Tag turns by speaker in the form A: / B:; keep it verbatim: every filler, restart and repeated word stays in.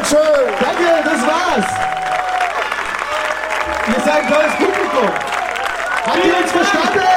A: Dankeschön.
B: Danke, das war's. Ihr seid ein tolles Publikum. Habt ihr uns verstanden?